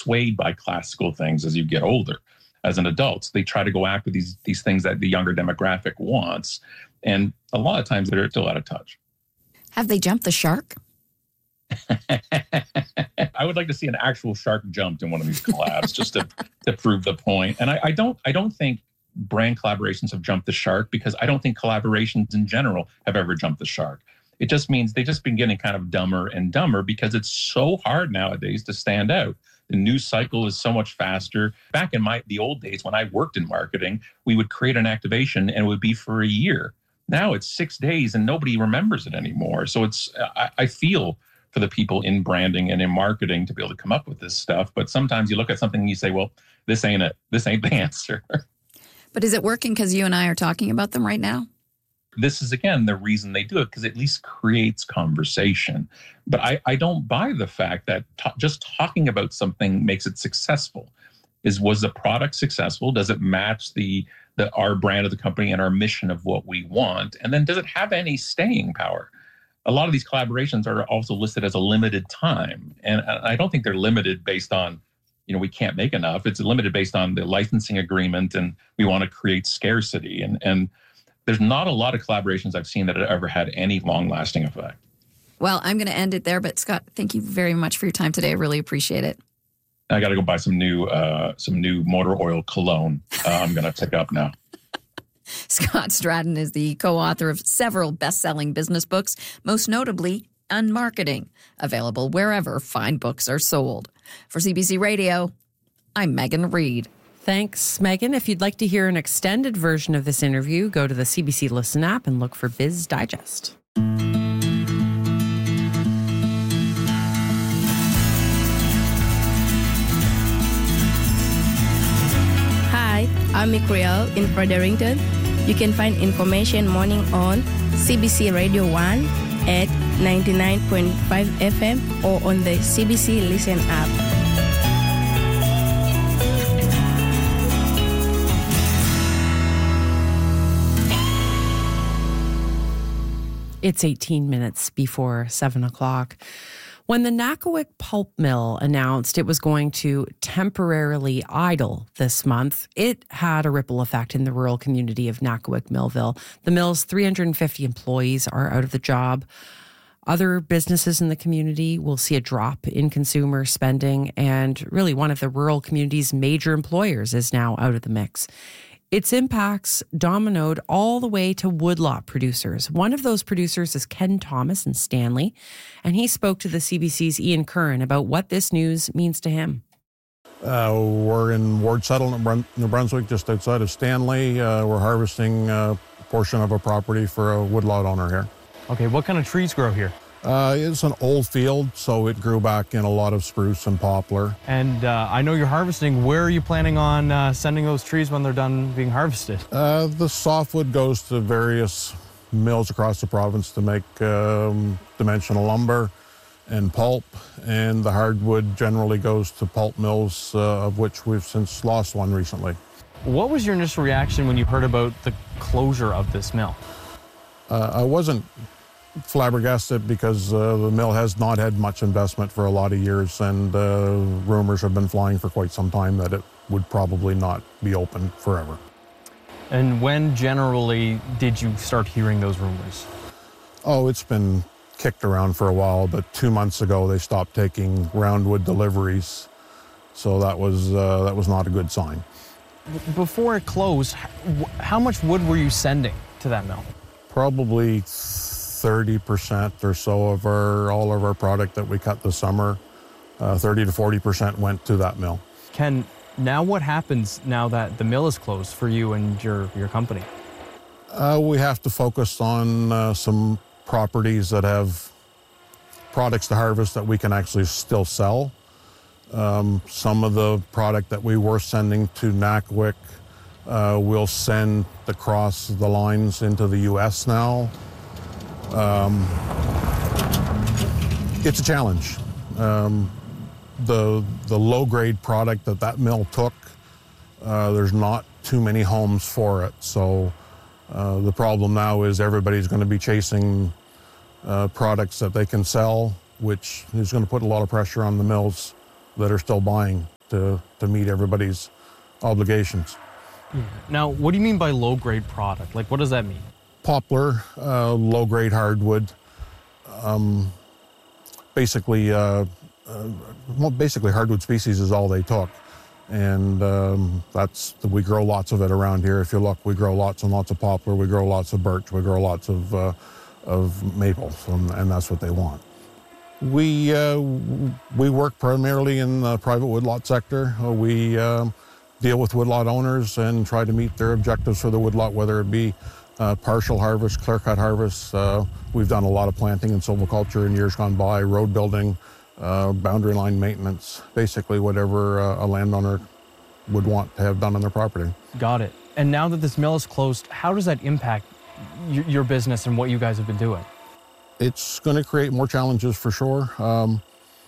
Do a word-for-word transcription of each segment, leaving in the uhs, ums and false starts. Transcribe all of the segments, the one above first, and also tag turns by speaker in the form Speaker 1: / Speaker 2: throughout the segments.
Speaker 1: swayed by classical things as you get older. As an adult, they try to go after these these things that the younger demographic wants. And a lot of times they're still out of touch.
Speaker 2: Have they jumped the shark?
Speaker 1: I would like to see an actual shark jumped in one of these collabs just to, to prove the point. And I, I don't I don't think brand collaborations have jumped the shark, because I don't think collaborations in general have ever jumped the shark. It just means they've just been getting kind of dumber and dumber because it's so hard nowadays to stand out. The news cycle is so much faster. Back in my the old days when I worked in marketing, we would create an activation and it would be for a year. Now it's six days and nobody remembers it anymore. So it's I, I feel for the people in branding and in marketing to be able to come up with this stuff. But sometimes you look at something and you say, well, this ain't it. This ain't the answer.
Speaker 2: But is it working because you and I are talking about them right now?
Speaker 1: This is, again, the reason they do it, because it at least creates conversation. But I, I don't buy the fact that t- just talking about something makes it successful. Is was the product successful? Does it match the, the our brand of the company and our mission of what we want? And then does it have any staying power? A lot of these collaborations are also listed as a limited time. And I don't think they're limited based on, you know, we can't make enough. It's limited based on the licensing agreement, and we want to create scarcity. And and there's not a lot of collaborations I've seen that have ever had any long-lasting effect.
Speaker 2: Well, I'm going to end it there, but Scott, thank you very much for your time today. I really appreciate it.
Speaker 1: I got to go buy some new uh, some new motor oil cologne. Uh, I'm going to pick up now.
Speaker 2: Scott Stratton is the co-author of several best-selling business books, most notably Unmarketing, available wherever fine books are sold. For C B C Radio, I'm Megan Reed.
Speaker 3: Thanks, Megan. If you'd like to hear an extended version of this interview, go to the C B C Listen app and look for Biz Digest.
Speaker 4: Hi, I'm Mick Riel in Fredericton. You can find information morning on C B C Radio one at ninety-nine point five F M or on the C B C Listen app.
Speaker 3: It's eighteen minutes before seven o'clock. When the Nakowick Pulp Mill announced it was going to temporarily idle this month, it had a ripple effect in the rural community of Nakowick Millville. The mill's three hundred fifty employees are out of the job. Other businesses in the community will see a drop in consumer spending, and really one of the rural community's major employers is now out of the mix. Its impacts dominoed all the way to woodlot producers. One of those producers is Ken Thomas in Stanley, and he spoke to the C B C's Ian Curran about what this news means to him.
Speaker 5: Uh, we're in Ward Settle, New Brunswick, just outside of Stanley. Uh, we're harvesting a portion of a property for a woodlot owner here.
Speaker 6: Okay, what kind of trees grow here?
Speaker 5: Uh, it's an old field, so it grew back in a lot of spruce and poplar.
Speaker 6: And uh, I know you're harvesting. Where are you planning on uh, sending those trees when they're done being harvested?
Speaker 5: Uh, the softwood goes to various mills across the province to make um, dimensional lumber and pulp, and the hardwood generally goes to pulp mills, uh, of which we've since lost one recently.
Speaker 6: What was your initial reaction when you heard about the closure of this mill?
Speaker 5: Uh, I wasn't flabbergasted because uh, the mill has not had much investment for a lot of years, and uh, rumors have been flying for quite some time that it would probably not be open forever.
Speaker 6: And when generally did you start hearing those rumors?
Speaker 5: Oh, it's been kicked around for a while, but two months ago they stopped taking roundwood deliveries, so that was uh, that was not a good sign.
Speaker 6: Before it closed, how much wood were you sending to that mill?
Speaker 5: Probably thirty percent or so of our all of our product that we cut this summer, uh, thirty to forty percent went to that mill.
Speaker 6: Ken, now what happens now that the mill is closed for you and your, your company?
Speaker 5: Uh, we have to focus on uh, some properties that have products to harvest that we can actually still sell. Um, some of the product that we were sending to Nakowick, uh, we'll send across the lines into the U S now. Um, it's a challenge. Um, the the low-grade product that that mill took, uh, there's not too many homes for it. So uh, the problem now is everybody's going to be chasing uh, products that they can sell, which is going to put a lot of pressure on the mills that are still buying. to, to meet everybody's obligations.
Speaker 6: Now, what do you mean by low-grade product? Like, what does that mean?
Speaker 5: Poplar, uh, low-grade hardwood, um, basically, uh, uh, well, basically hardwood species is all they took. And um, that's, we grow lots of it around here. If you look, we grow lots and lots of poplar, we grow lots of birch, we grow lots of, uh, of maples, and, and that's what they want. We, uh, we work primarily in the private woodlot sector. Uh, we um, deal with woodlot owners and try to meet their objectives for the woodlot, whether it be uh, partial harvest, clear-cut harvest. Uh, we've done a lot of planting and silviculture in years gone by, road building, uh, boundary line maintenance, basically whatever uh, a landowner would want to have done on their property.
Speaker 6: Got it. And now that this mill is closed, how does that impact y- your business and what you guys have been doing?
Speaker 5: It's going to create more challenges for sure. Um,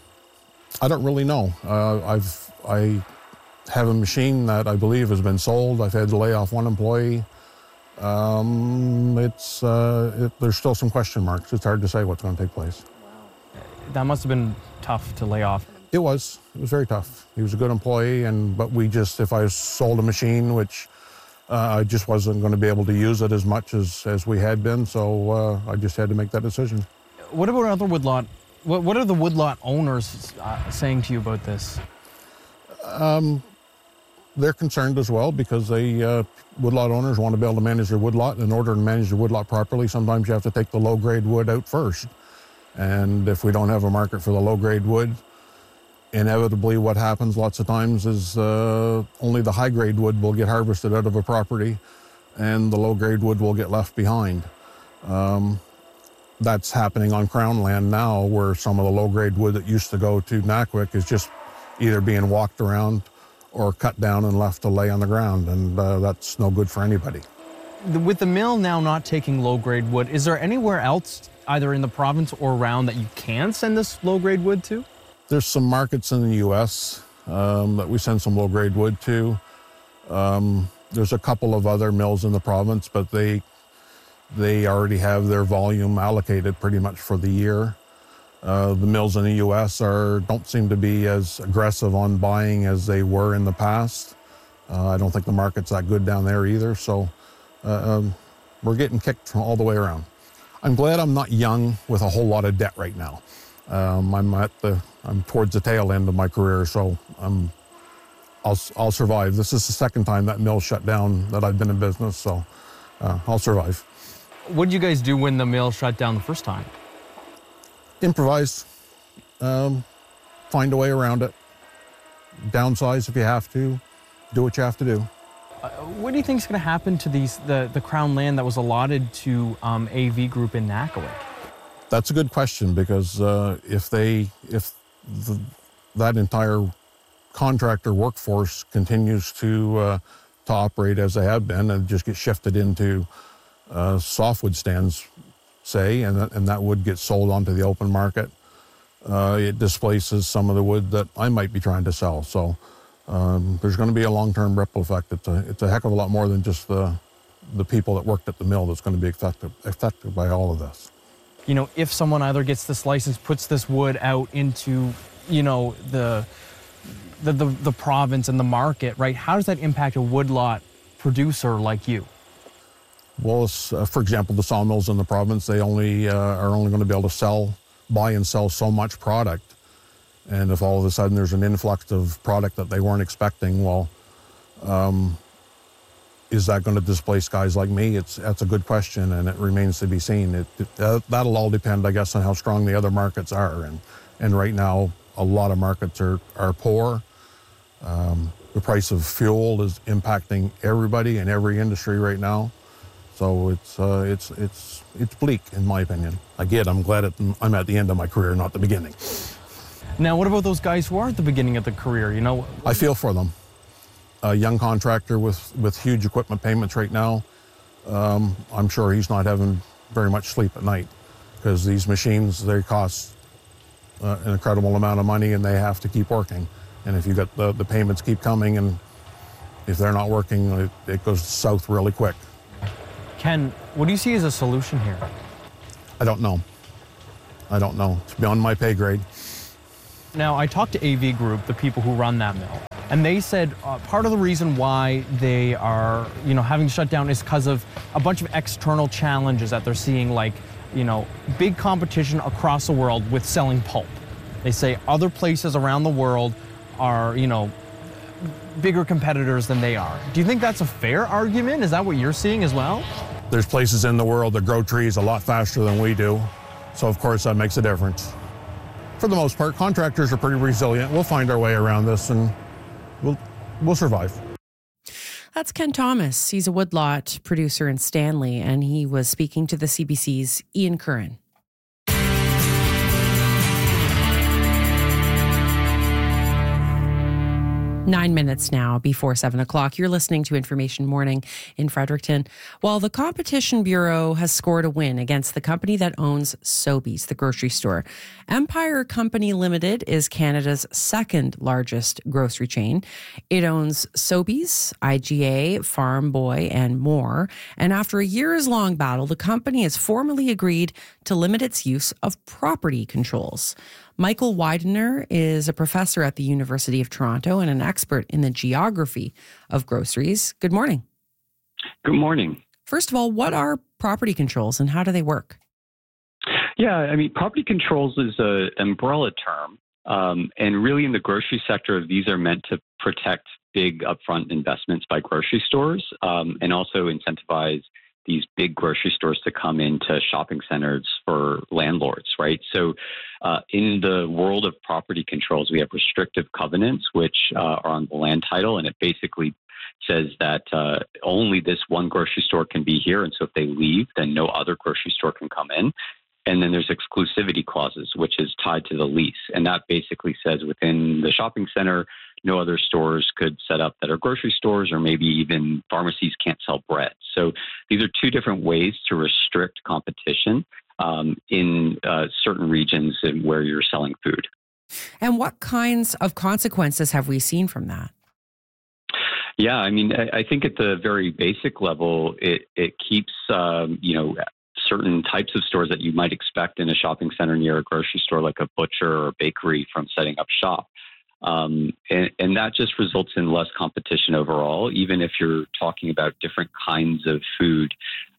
Speaker 5: I don't really know. Uh, I've I have a machine that I believe has been sold. I've had to lay off one employee. Um, it's uh, it, there's still some question marks. It's hard to say what's going to take place.
Speaker 6: That must have been tough to lay off.
Speaker 5: It was. It was very tough. He was a good employee, and but we just if I sold a machine, which uh, I just wasn't going to be able to use it as much as as we had been, so uh, I just had to make that decision.
Speaker 6: What about other woodlot? What What are the woodlot owners uh, saying to you about this?
Speaker 5: Um, they're concerned as well because they uh, woodlot owners want to be able to manage their woodlot. In order to manage the woodlot properly, sometimes you have to take the low-grade wood out first. And if we don't have a market for the low-grade wood, inevitably what happens lots of times is uh, only the high-grade wood will get harvested out of a property and the low-grade wood will get left behind. Um, that's happening on Crown land now, where some of the low-grade wood that used to go to Nakwik is just either being walked around or cut down and left to lay on the ground, and uh, that's no good for anybody.
Speaker 6: With the mill now not taking low-grade wood, is there anywhere else, either in the province or around, that you can send this low-grade wood to?
Speaker 5: There's some markets in the U S um, that we send some low-grade wood to. Um, there's a couple of other mills in the province, but they they already have their volume allocated pretty much for the year. Uh, the mills in the U S are don't seem to be as aggressive on buying as they were in the past. Uh, I don't think the market's that good down there either, so uh, um, we're getting kicked from all the way around. I'm glad I'm not young with a whole lot of debt right now. Um, I'm at the I'm towards the tail end of my career, so I'm I'll I'll survive. This is the second time that mill shut down that I've been in business, so uh, I'll survive.
Speaker 6: What did you guys do when the mill shut down the first time?
Speaker 5: Improvise, um, find a way around it, downsize if you have to, do what you have to do.
Speaker 6: Uh, what do you think is going to happen to these the, the Crown land that was allotted to um, A V Group in Nakwik?
Speaker 5: That's a good question, because uh, if they if the, that entire contractor workforce continues to uh, to operate as they have been and just get shifted into uh, softwood stands, say, and that, and that wood gets sold onto the open market, uh, it displaces some of the wood that I might be trying to sell. So um, there's going to be a long-term ripple effect. It's a, it's a heck of a lot more than just the the people that worked at the mill that's going to be affected, affected by all of this.
Speaker 6: You know, if someone either gets this license, puts this wood out into, you know, the the the, the province and the market, right? How does that impact a woodlot producer like you?
Speaker 5: Well, uh, for example, the sawmills in the province, they only uh, are only going to be able to sell, buy and sell so much product. And if all of a sudden there's an influx of product that they weren't expecting, well, um, is that going to displace guys like me? It's that's a good question, and it remains to be seen. It, it uh, that'll all depend, I guess, on how strong the other markets are. And and right now, a lot of markets are are poor. Um, the price of fuel is impacting everybody in every industry right now. So it's uh, it's it's it's bleak, in my opinion. Again, I'm glad it, I'm at the end of my career, not the beginning.
Speaker 6: Now, what about those guys who are at the beginning of the career? You know,
Speaker 5: I feel for them. A young contractor with with huge equipment payments right now. Um, I'm sure he's not having very much sleep at night, because these machines, they cost uh, an incredible amount of money, and they have to keep working. And if you got the the payments keep coming, and if they're not working, it, it goes south really quick.
Speaker 6: Ken, what do you see as a solution here?
Speaker 5: I don't know. I don't know. It's beyond my pay grade.
Speaker 6: Now, I talked to A V Group, the people who run that mill, And they said uh, part of the reason why they are, you know, having to shut down is because of a bunch of external challenges that they're seeing, like, you know, big competition across the world with selling pulp. They say other places around the world are, you know, bigger competitors than they are. Do you think that's a fair argument? Is that what you're seeing as well?
Speaker 5: There's places in the world that grow trees a lot faster than we do. So, of course, that makes a difference. For the most part, contractors are pretty resilient. We'll find our way around this and we'll, we'll survive.
Speaker 3: That's Ken Thomas. He's a woodlot producer in Stanley, and he was speaking to the C B C's Ian Curran. Nine minutes now before seven o'clock. You're listening to Information Morning in Fredericton. While the Competition Bureau has scored a win against the company that owns Sobeys, the grocery store, Empire Company Limited is Canada's second largest grocery chain. It owns Sobeys, I G A, Farm Boy, and more. And after a years-long battle, the company has formally agreed to limit its use of property controls. Michael Widener is a professor at the University of Toronto and an expert in the geography of groceries. Good morning.
Speaker 7: Good morning.
Speaker 3: First of all, what are property controls and how do they work?
Speaker 7: Yeah, I mean, property controls is an umbrella term. Um, and really in the grocery sector, these are meant to protect big upfront investments by grocery stores um, and also incentivize these big grocery stores to come into shopping centers for landlords, right? So uh, in the world of property controls, we have restrictive covenants, which uh, are on the land title, and it basically says that uh, only this one grocery store can be here, and so if they leave, then no other grocery store can come in. And then there's exclusivity clauses, which is tied to the lease. And that basically says within the shopping center, no other stores could set up that are grocery stores, or maybe even pharmacies can't sell bread. So these are two different ways to restrict competition um, in uh, certain regions where you're selling food.
Speaker 3: And what kinds of consequences have we seen from that?
Speaker 7: Yeah, I mean, I, I think at the very basic level, it, it keeps, um, you know, certain types of stores that you might expect in a shopping center near a grocery store, like a butcher or a bakery, from setting up shop. Um, and, and that just results in less competition overall, even if you're talking about different kinds of food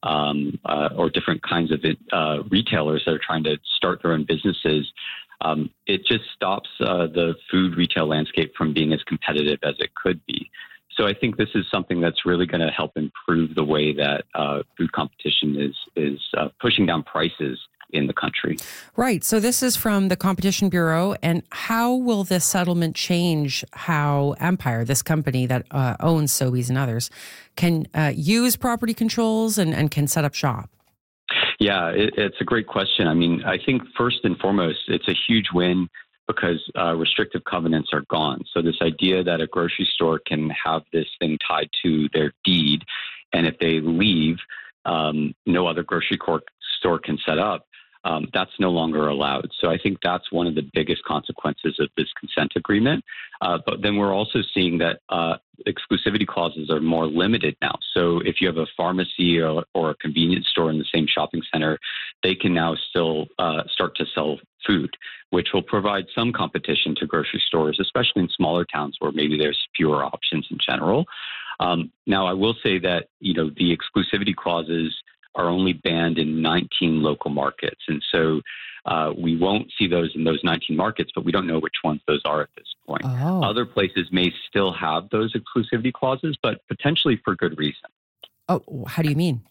Speaker 7: um, uh, or different kinds of uh, retailers that are trying to start their own businesses. Um, it just stops uh, the food retail landscape from being as competitive as it could be. So I think this is something that's really going to help improve the way that uh, food competition is is uh, pushing down prices in the country.
Speaker 3: Right. So this is from the Competition Bureau. And how will this settlement change how Empire, this company that uh, owns Sobeys and others, can uh, use property controls and, and can set up shop?
Speaker 7: Yeah, it, it's a great question. I mean, I think first and foremost, it's a huge win because uh, restrictive covenants are gone. So this idea that a grocery store can have this thing tied to their deed, and if they leave, um, no other grocery court store can set up, um, that's no longer allowed. So I think that's one of the biggest consequences of this consent agreement. Uh, but then we're also seeing that uh, exclusivity clauses are more limited now. So if you have a pharmacy or, or a convenience store in the same shopping center, they can now still uh, start to sell food, which will provide some competition to grocery stores, especially in smaller towns where maybe there's fewer options in general. Um, now, I will say that, you know, the exclusivity clauses are only banned in nineteen local markets. And so uh, we won't see those in those nineteen markets, but we don't know which ones those are at this point.
Speaker 3: Oh.
Speaker 7: Other places may still have those exclusivity clauses, but potentially for good reason.
Speaker 3: Oh, how do you mean?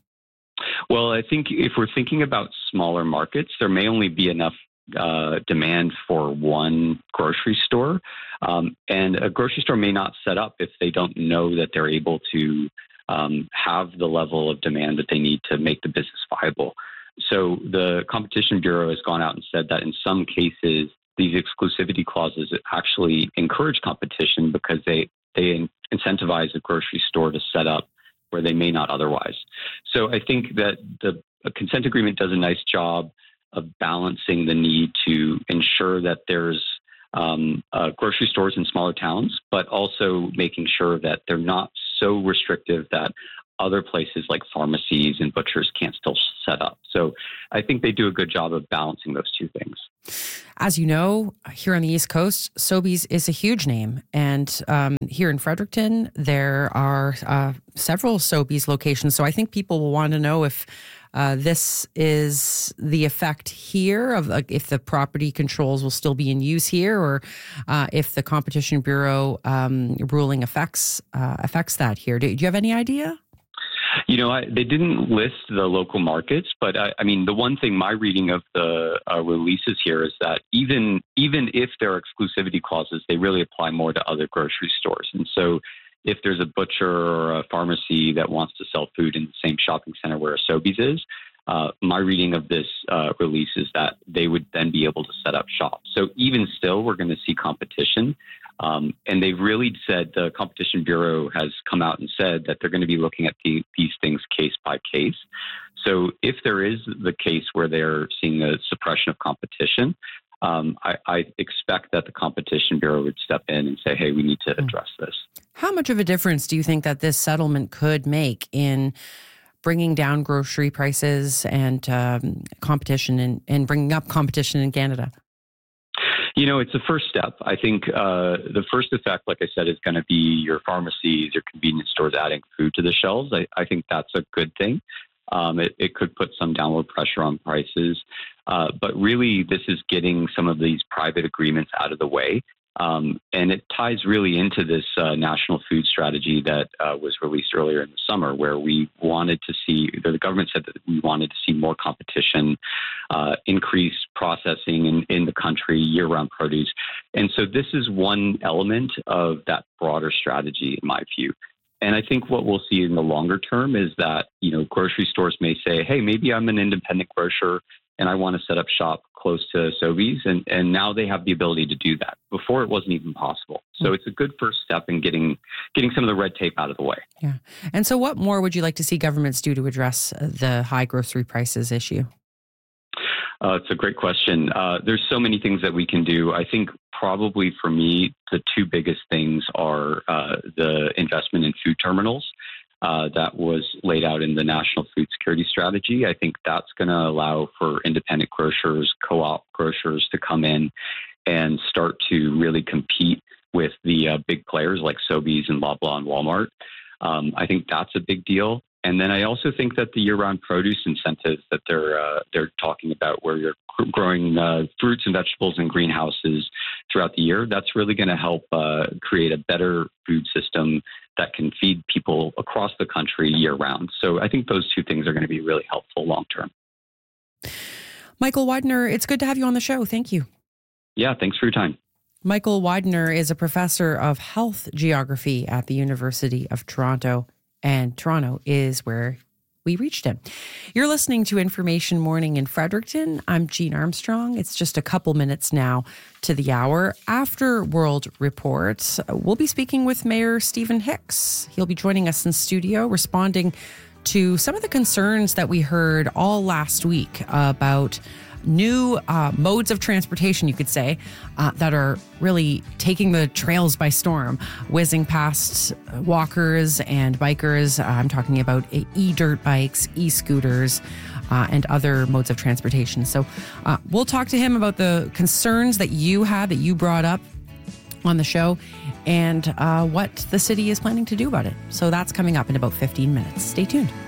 Speaker 7: Well, I think if we're thinking about smaller markets, there may only be enough uh, demand for one grocery store. Um, and a grocery store may not set up if they don't know that they're able to um, have the level of demand that they need to make the business viable. So the Competition Bureau has gone out and said that in some cases, these exclusivity clauses actually encourage competition because they, they incentivize a grocery store to set up where they may not otherwise. So I think that the consent agreement does a nice job of balancing the need to ensure that there's um, uh, grocery stores in smaller towns, but also making sure that they're not so restrictive that other places like pharmacies and butchers can't still set up. So I think they do a good job of balancing those two things.
Speaker 3: As you know, here on the East Coast, Sobeys is a huge name, and um, here in Fredericton, there are uh, several Sobeys locations. So I think people will want to know if uh, this is the effect here of uh, if the property controls will still be in use here, or uh, if the Competition Bureau um, ruling affects uh, affects that here. Do, do you have any idea?
Speaker 7: You know, I, they didn't list the local markets, but I, I mean, the one thing my reading of the uh, releases here is that even even if there are exclusivity clauses, they really apply more to other grocery stores. And so if there's a butcher or a pharmacy that wants to sell food in the same shopping center where a Sobeys is, uh, my reading of this uh, release is that they would then be able to set up shop. So even still, we're going to see competition. Um, and they've really said, the Competition Bureau has come out and said that they're going to be looking at the, these things case by case. So if there is the case where they're seeing a suppression of competition, um, I, I expect that the Competition Bureau would step in and say, hey, we need to address this.
Speaker 3: How much of a difference do you think that this settlement could make in bringing down grocery prices and um, competition and, and bringing up competition in Canada?
Speaker 7: You know, it's the first step. I think uh, the first effect, like I said, is going to be your pharmacies, your convenience stores adding food to the shelves. I, I think that's a good thing. Um, it, it could put some downward pressure on prices. Uh, but really, this is getting some of these private agreements out of the way. Um, and it ties really into this uh, national food strategy that uh, was released earlier in the summer, where we wanted to see, the government said that we wanted to see more competition, uh, increased processing in, in the country, year-round produce. And so this is one element of that broader strategy, in my view. And I think what we'll see in the longer term is that, you know, grocery stores may say, hey, maybe I'm an independent grocer and I want to set up shop close to Sobeys. And, and now they have the ability to do that. Before, it wasn't even possible. So it's a good first step in getting getting some of the red tape out of the way.
Speaker 3: Yeah. And so what more would you like to see governments do to address the high grocery prices issue?
Speaker 7: Uh, it's a great question. Uh, there's so many things that we can do. I think probably for me, the two biggest things are uh, the investment in food terminals. Uh, that was laid out in the National Food Security Strategy. I think that's going to allow for independent grocers, co-op grocers to come in and start to really compete with the uh, big players like Sobeys and Loblaw and Walmart. Um, I think that's a big deal. And then I also think that the year-round produce incentives that they're uh, they're talking about, where you're growing uh, fruits and vegetables in greenhouses throughout the year, that's really going to help uh, create a better food system that can feed people across the country year-round. So I think those two things are going to be really helpful long-term.
Speaker 3: Michael Widener, it's good to have you on the show. Thank you.
Speaker 7: Yeah, thanks for your time.
Speaker 3: Michael Widener is a professor of health geography at the University of Toronto, and Toronto is where we reached him. You're listening to Information Morning in Fredericton. I'm Jean Armstrong. It's just a couple minutes now to the hour. After World Report, we'll be speaking with Mayor Stephen Hicks. He'll be joining us in studio, responding to some of the concerns that we heard all last week about new uh, modes of transportation, you could say, uh, that are really taking the trails by storm, whizzing past walkers and bikers. Uh, I'm talking about e-dirt bikes, e-scooters, uh, and other modes of transportation. So uh, we'll talk to him about the concerns that you had, that you brought up on the show, and uh, what the city is planning to do about it. So that's coming up in about fifteen minutes. Stay tuned.